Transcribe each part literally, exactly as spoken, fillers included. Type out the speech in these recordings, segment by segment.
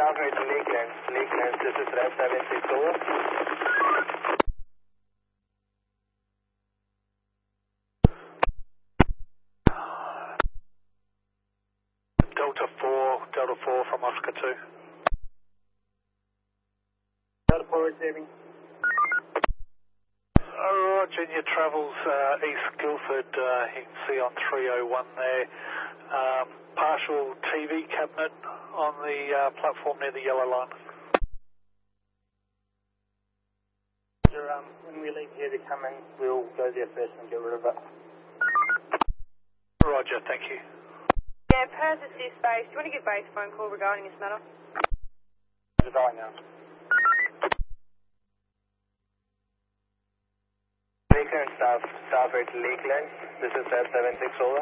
Staff at Lakelands. Lakelands, this is Rev seven six, over. Delta four, Delta four from Oscar two. Delta four receiving. Uh, Roger, your travels uh, East Guildford, uh, you can see on three oh one there. Um, partial T V cabinet on the uh, platform near the yellow line. Um, when we leave here to come in, we'll go there first and get rid of it. Roger, thank you. Yeah, Perth is this base. Do you want to get base phone call regarding this matter? Just right now. Lakeland staff, staff at Lakeland. This is Rev seven six, over.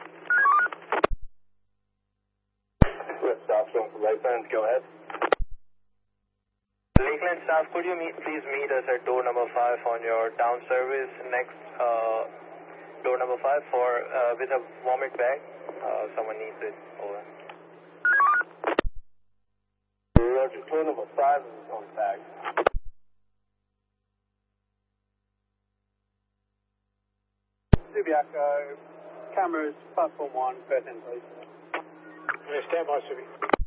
Good staff, going for Lakeland, go ahead. Lakeland staff, could you meet, please meet us at door number five on your down service next, uh, door number five for, uh, with a vomit bag. Uh, someone needs it, over. Roger, door number five is on bag. Subiaco, cameras, platform one, Perth end, please. Yeah, stand by, Subi.